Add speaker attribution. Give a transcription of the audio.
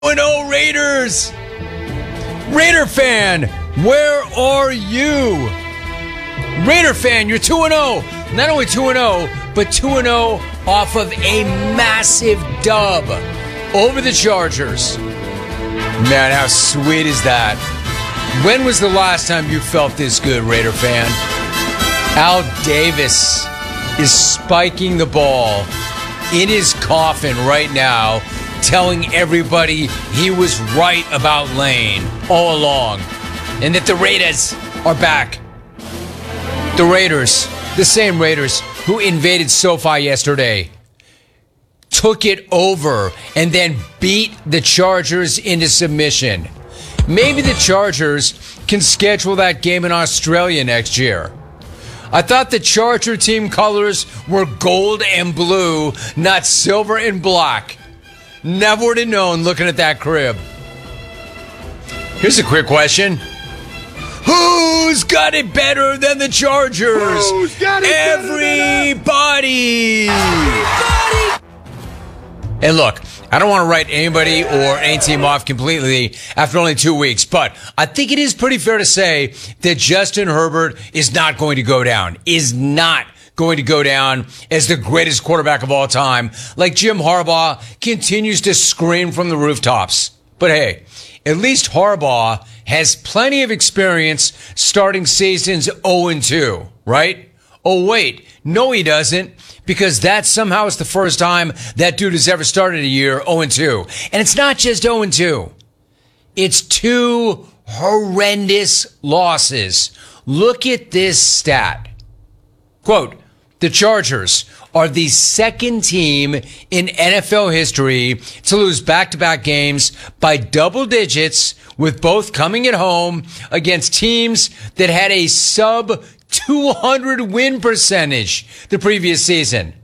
Speaker 1: 2-0 Raiders. Raider fan, where are you? Raider fan, you're 2-0. Not only 2-0, but 2-0 off of a massive dub over the Chargers. Man, how sweet is that? When was the last time you felt this good, Raider fan? Al Davis is spiking the ball in his coffin right now, telling everybody he was right about Lane all along, and that the Raiders are back. The Raiders, the same Raiders who invaded SoFi yesterday, took it over and then beat the Chargers into submission. Maybe the Chargers can schedule that game in Australia next year. I thought the Charger team colors were gold and blue, not silver and black. Never would have known looking at that crib. Here's a quick question. Who's got it better than the Chargers?
Speaker 2: Who's got it
Speaker 1: Everybody! And look, I don't want to write anybody or any team off completely after only 2 weeks, but I think it is pretty fair to say that Justin Herbert is not going to go down, as the greatest quarterback of all time, like Jim Harbaugh continues to scream from the rooftops. But hey, at least Harbaugh has plenty of experience starting seasons 0-2, right? Oh, wait. No, he doesn't, because that somehow is the first time that dude has ever started a year 0-2. And it's not just 0-2. It's 2 horrendous losses. Look at this stat. Quote, the Chargers are the second team in NFL history to lose back-to-back games by double digits, with both coming at home against teams that had a sub 200 win percentage the previous season.